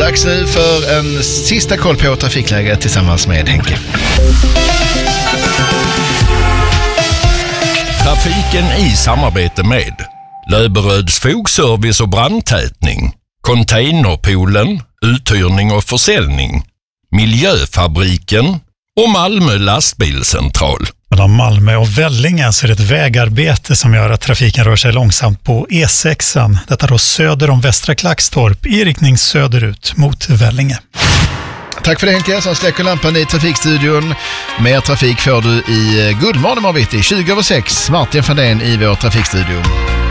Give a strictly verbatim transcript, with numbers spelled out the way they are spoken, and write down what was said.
Dags nu för en sista koll på trafikläget tillsammans med Henke. Trafiken i samarbete med Löberöds fogservice och brandtätning, Containerpoolen, uthyrning och försäljning, Miljöfabriken och Malmö lastbilscentral. Mellan Malmö och Vellinge så är det ett vägarbete som gör att trafiken rör sig långsamt på E sexan. Detta då söder om Västra Klackstorp i riktning söderut mot Vellinge. Tack för det Henke som släcker lampan i trafikstudion. Mer trafik får du i Guldmorgon imorgon bitti tjugo över sex. Martin Fandén i vår trafikstudio.